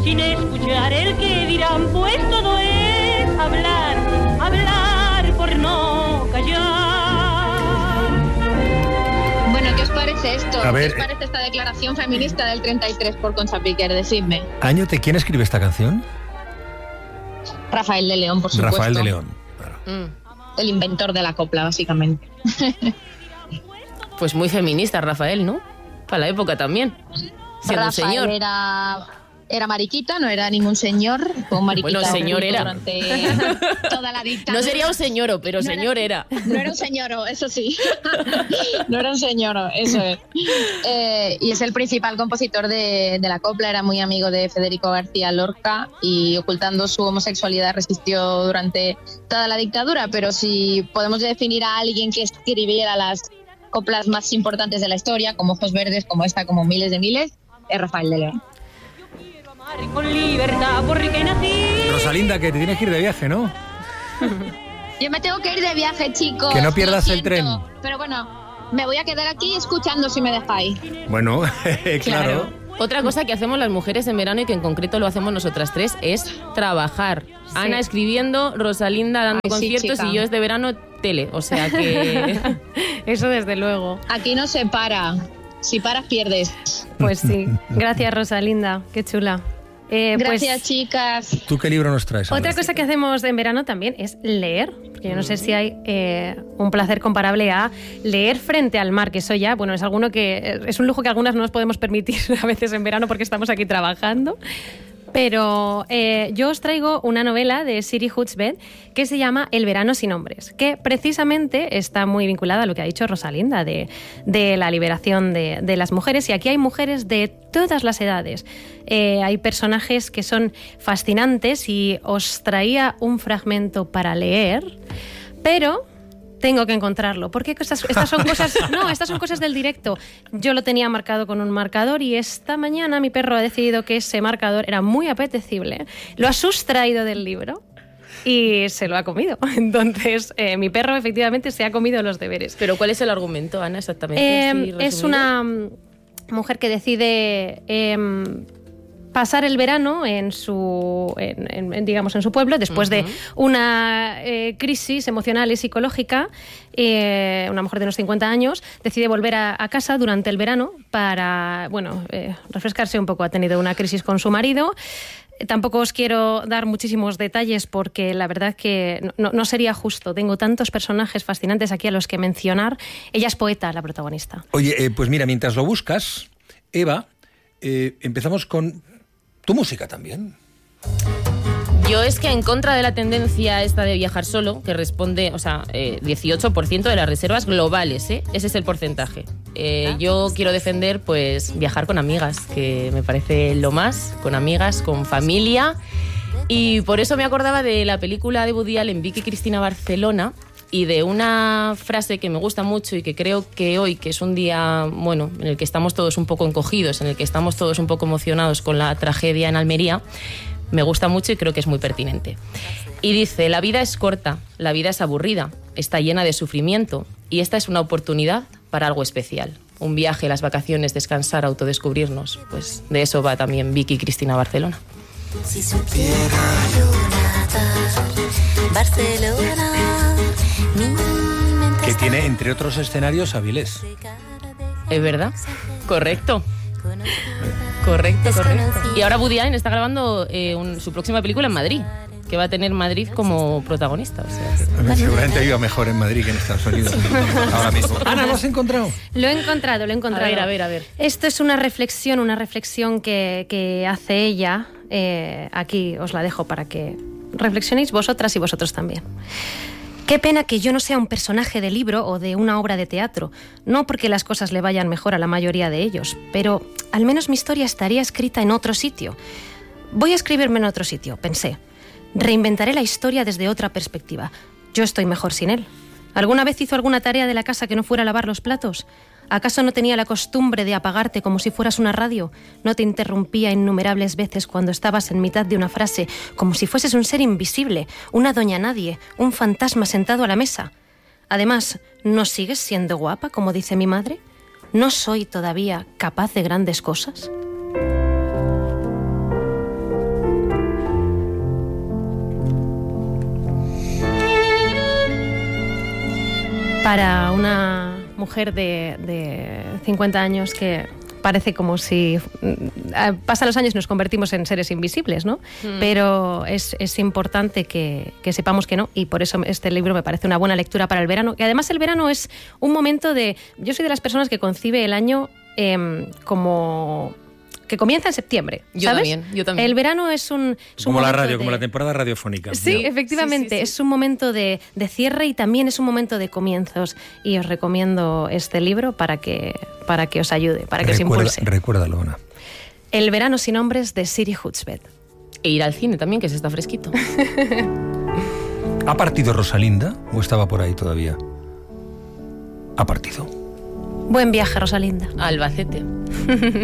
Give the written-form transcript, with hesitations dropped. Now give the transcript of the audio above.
sin escuchar el que dirán, pues todo es hablar, hablar por no callar. Bueno, ¿qué os parece esto? A ver, ¿Qué os parece esta declaración feminista del 33 por Concha Piquer? Decidme. ¿Quién escribe esta canción? Rafael de León, por supuesto. Rafael de León. Claro. El inventor de la copla, básicamente. Pues muy feminista, Rafael, ¿no? Para la época también. Siendo Rafael señor. Era mariquita, no era ningún señor. Fue un mariquita. Bueno, señor era. Durante toda la dictadura. No sería un señoro, pero no señor era. No era un señoro, eso sí. No era un señoro, eso es. Y es el principal compositor de la copla. Era muy amigo de Federico García Lorca y ocultando su homosexualidad resistió durante toda la dictadura. Pero si podemos definir a alguien que escribiera las coplas más importantes de la historia, como Ojos Verdes, como esta, como Miles de Miles, es Rafael de León. Con libertad porque nací. Rosalinda, que te tienes que ir de viaje, ¿no? Yo me tengo que ir de viaje, chicos. Que no pierdas lo el tren. Pero bueno, me voy a quedar aquí escuchando si me dejáis. Bueno, claro. Otra cosa que hacemos las mujeres en verano y que en concreto lo hacemos nosotras tres es trabajar. Sí. Ana escribiendo, Rosalinda dando conciertos y yo es de verano tele. O sea que... Eso desde luego. Aquí no se para. Si paras, pierdes. Pues sí. Gracias, Rosalinda. Qué chula. Gracias, pues, chicas. ¿Tú qué libro nos traes? Otra cosa que hacemos en verano también es leer. Porque yo no sé si hay un placer comparable a leer frente al mar, que eso ya, bueno, es alguno que es un lujo que algunas no nos podemos permitir a veces en verano porque estamos aquí trabajando. Pero yo os traigo una novela de Siri Hutchbed que se llama El verano sin hombres, que precisamente está muy vinculada a lo que ha dicho Rosalinda de la liberación de las mujeres. Y aquí hay mujeres de todas las edades. Hay personajes que son fascinantes y os traía un fragmento para leer, pero... tengo que encontrarlo, porque estas son cosas, no, estas son cosas del directo. Yo lo tenía marcado con un marcador y esta mañana mi perro ha decidido que ese marcador era muy apetecible. Lo ha sustraído del libro y se lo ha comido. Entonces, mi perro efectivamente se ha comido los deberes. ¿Pero cuál es el argumento, Ana, exactamente? Es una mujer que decide... pasar el verano en su pueblo después de una crisis emocional y psicológica. Una mujer de unos 50 años decide volver a casa durante el verano para refrescarse un poco. Ha tenido una crisis con su marido. Tampoco os quiero dar muchísimos detalles porque la verdad que no sería justo. Tengo tantos personajes fascinantes aquí a los que mencionar. Ella es poeta, la protagonista. Oye, pues mira, mientras lo buscas, Eva, empezamos con tu música también. Yo es que en contra de la tendencia esta de viajar solo, que responde, 18% de las reservas globales, ese es el porcentaje. Yo quiero defender, pues, viajar con amigas, que me parece lo más, con amigas, con familia. Y por eso me acordaba de la película de Woody Allen, Vicky Cristina Barcelona, y de una frase que me gusta mucho y que creo que hoy, que es un día, bueno, en el que estamos todos un poco encogidos, en el que estamos todos un poco emocionados con la tragedia en Almería, me gusta mucho y creo que es muy pertinente. Y dice: la vida es corta, la vida es aburrida, está llena de sufrimiento y esta es una oportunidad para algo especial. Un viaje, las vacaciones, descansar, autodescubrirnos. Pues de eso va también Vicky Cristina Barcelona. Si supiera yo nadar, Barcelona, que tiene, entre otros escenarios, Avilés. ¿Es verdad? Correcto. Correcto. Y ahora Woody Allen está grabando su próxima película en Madrid, que va a tener Madrid como protagonista. O sea, que... Seguramente viva mejor en Madrid que en Estados Unidos ahora mismo. Ana, ¿lo has encontrado? Lo he encontrado. A ver. Esto es una reflexión que hace ella. Aquí os la dejo para que reflexionéis vosotras y vosotros también. Qué pena que yo no sea un personaje de libro o de una obra de teatro, no porque las cosas le vayan mejor a la mayoría de ellos, pero al menos mi historia estaría escrita en otro sitio. Voy a escribirme en otro sitio, pensé. Reinventaré la historia desde otra perspectiva. Yo estoy mejor sin él. ¿Alguna vez hizo alguna tarea de la casa que no fuera lavar los platos? ¿Acaso no tenía la costumbre de apagarte como si fueras una radio? ¿No te interrumpía innumerables veces cuando estabas en mitad de una frase, como si fueses un ser invisible, una doña nadie, un fantasma sentado a la mesa? Además, ¿no sigues siendo guapa, como dice mi madre? ¿No soy todavía capaz de grandes cosas? para una mujer de 50 años que parece como si pasan los años y nos convertimos en seres invisibles, ¿no? Pero es importante que sepamos que no, y por eso este libro me parece una buena lectura para el verano. Y además el verano es un momento de... Yo soy de las personas que concibe el año como... que comienza en septiembre, ¿sabes? Yo también. El verano es un como la radio, de... como la temporada radiofónica. Sí, efectivamente. Sí. Es un momento de cierre y también es un momento de comienzos. Y os recomiendo este libro para que os ayude, para que os impulse. Recuérdalo, Ana. El verano sin hombres, de Siri Hutchbed. E ir al cine también, que se está fresquito. ¿Ha partido Rosalinda o estaba por ahí todavía? Ha partido. Buen viaje, Rosalinda. Albacete.